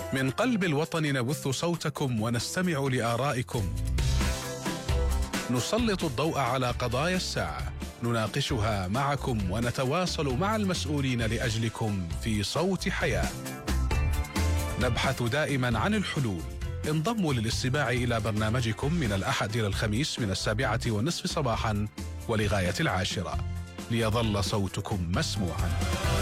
من قلب الوطن نبث صوتكم ونستمع لآرائكم، نسلط الضوء على قضايا الساعة، نناقشها معكم ونتواصل مع المسؤولين لأجلكم في صوت حياة. نبحث دائما عن الحلول. انضموا للاستماع إلى برنامجكم من الأحد إلى الخميس من 7:30 صباحا ولغاية 10 ليظل صوتكم مسموعا.